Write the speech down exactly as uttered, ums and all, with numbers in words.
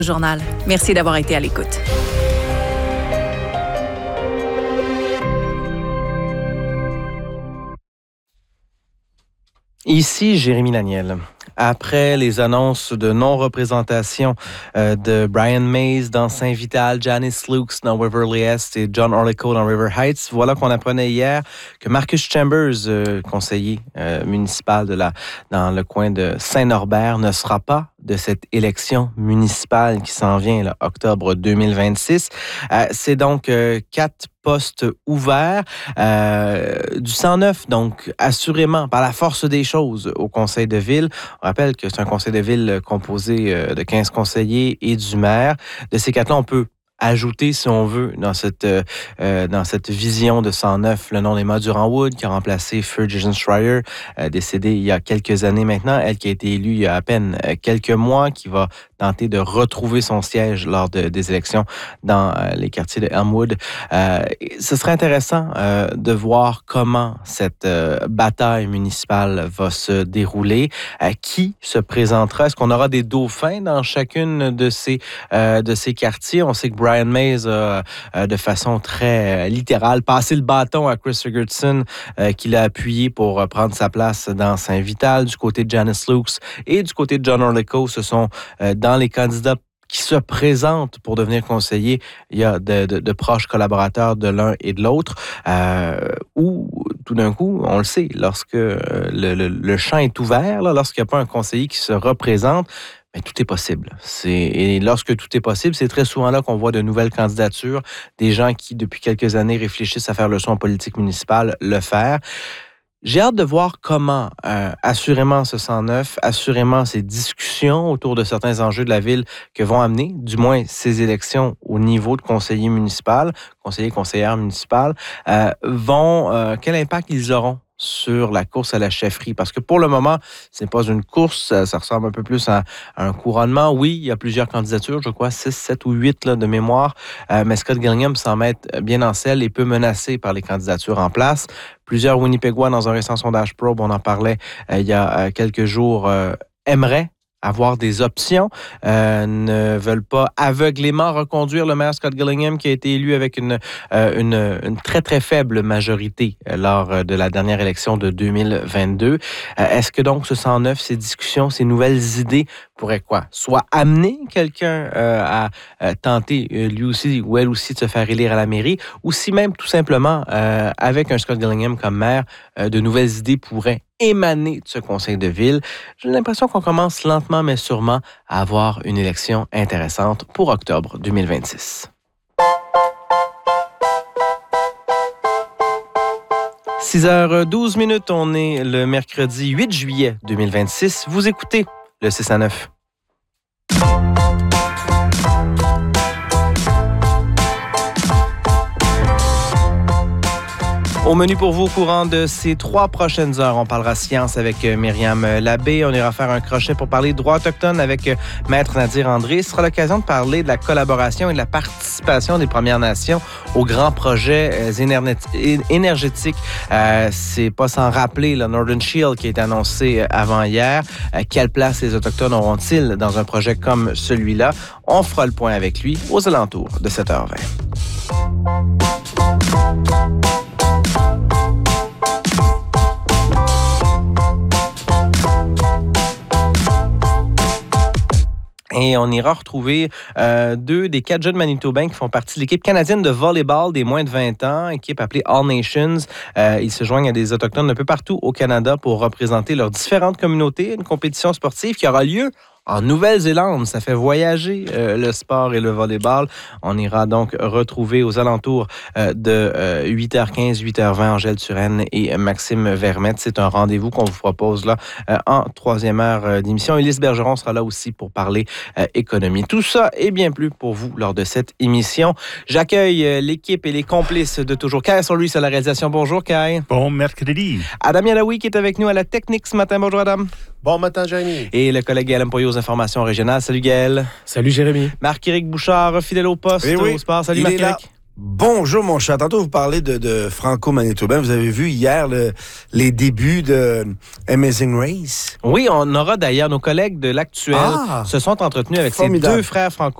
Journal. Merci d'avoir été à l'écoute. Ici Jérémy Laniel. Après les annonces de non-représentation euh, de Brian Mays dans Saint-Vital, Janice Lukes dans Waverly-Est et John Orlico dans River Heights, voilà qu'on apprenait hier que Marcus Chambers, euh, conseiller euh, municipal de la, dans le coin de Saint-Norbert, ne sera pas de cette élection municipale qui s'en vient, là, octobre deux mille vingt-six. Euh, c'est donc euh, quatre postes ouverts, euh, du cent neuf, donc assurément par la force des choses au conseil de ville. On rappelle que c'est un conseil de ville composé euh, de quinze conseillers et du maire. De ces quatre-là, on peut ajouter, si on veut, dans cette, euh, dans cette vision de cent neuf, le nom d'Emma Durand-Wood, qui a remplacé Ferguson Schreier, euh, décédée il y a quelques années maintenant, elle qui a été élue il y a à peine quelques mois, qui va tenter de retrouver son siège lors de, des élections dans euh, les quartiers de Elmwood. Euh, ce serait intéressant euh, de voir comment cette euh, bataille municipale va se dérouler, euh, qui se présentera. Est-ce qu'on aura des dauphins dans chacune de ces, euh, de ces quartiers? On sait que Brian Mays a, euh, de façon très euh, littérale, passé le bâton à Chris Sigurdsson, euh, qui l'a appuyé pour euh, prendre sa place dans Saint-Vital. Du côté de Janice Lukes et du côté de John Orlico, ce sont euh, dans les candidats qui se présentent pour devenir conseiller. Il y a de, de, de proches collaborateurs de l'un et de l'autre, euh, où tout d'un coup, on le sait, lorsque le, le, le champ est ouvert, là, lorsqu'il n'y a pas un conseiller qui se représente, bien, tout est possible. C'est, et lorsque tout est possible, c'est très souvent là qu'on voit de nouvelles candidatures, des gens qui, depuis quelques années, réfléchissent à faire le saut en politique municipale, le faire. J'ai hâte de voir comment, euh, assurément ce cent neuf, assurément ces discussions autour de certains enjeux de la ville que vont amener, du moins ces élections au niveau de conseiller municipal, conseiller, conseillère municipale, euh, vont, euh, quel impact ils auront sur la course à la chefferie. Parce que pour le moment, ce n'est pas une course, ça, ça ressemble un peu plus à, à un couronnement. Oui, il y a plusieurs candidatures, je crois six, sept ou huit là, de mémoire, euh, mais Scott Gillingham s'en met bien en selle et peu menacé par les candidatures en place. Plusieurs Winnipégois, dans un récent sondage Probe, on en parlait euh, il y a euh, quelques jours, euh, aimeraient avoir des options, euh, ne veulent pas aveuglément reconduire le maire Scott Gillingham qui a été élu avec une, euh, une, une très, très faible majorité euh, lors de la dernière élection de deux mille vingt-deux. Euh, est-ce que donc ce cent neuf, ces discussions, ces nouvelles idées pourraient quoi? Soit amener quelqu'un euh, à euh, tenter euh, lui aussi ou elle aussi de se faire élire à la mairie, ou si même tout simplement euh, avec un Scott Gillingham comme maire, euh, de nouvelles idées pourraient émaner de ce conseil de ville. J'ai l'impression qu'on commence lentement mais sûrement à avoir une élection intéressante pour octobre deux mille vingt-six. six heures douze minutes, on est le mercredi huit juillet deux mille vingt-six. Vous écoutez le six à neuf. Au menu pour vous, au courant de ces trois prochaines heures, on parlera science avec Myriam Labbé. On ira faire un crochet pour parler droit autochtone avec Maître Nadir André. Ce sera l'occasion de parler de la collaboration et de la participation des Premières Nations aux grands projets énergétiques. Euh, c'est pas sans rappeler le Northern Shield qui a été annoncé avant hier. Euh, quelle place les Autochtones auront-ils dans un projet comme celui-là? On fera le point avec lui aux alentours de sept heures vingt. Et on ira retrouver euh, deux des quatre jeunes manitobains qui font partie de l'équipe canadienne de volleyball des moins de vingt ans, équipe appelée All Nations. Euh, ils se joignent à des Autochtones un peu partout au Canada pour représenter leurs différentes communautés. Une compétition sportive qui aura lieu en Nouvelle-Zélande. Ça fait voyager euh, le sport et le volleyball. On ira donc retrouver aux alentours euh, de euh, huit heures quinze, huit heures vingt Angèle Turenne et Maxime Vermette. C'est un rendez-vous qu'on vous propose là euh, en troisième heure euh, d'émission. Ulysse Bergeron sera là aussi pour parler euh, économie. Tout ça et bien plus pour vous lors de cette émission. J'accueille euh, l'équipe et les complices de toujours. Kai Solris à la réalisation. Bonjour Kai. Bon mercredi. Adam Yalaoui qui est avec nous à la technique ce matin. Bonjour Adam. Bon matin, Jérémy. Et le collègue Gaël Empoyo aux informations régionales. Salut Gaël. Salut Jérémy. Marc-Éric Bouchard, fidèle au poste, oui, oui. au sport. Salut Marc-Éric. Bonjour, mon chat. Tantôt, vous parlez de, de Franco-Manitobain. Vous avez vu hier le, les débuts de Amazing Race? Oui, on aura d'ailleurs nos collègues de l'Actuel Ah! se sont entretenus avec Formidable. ces deux frères franco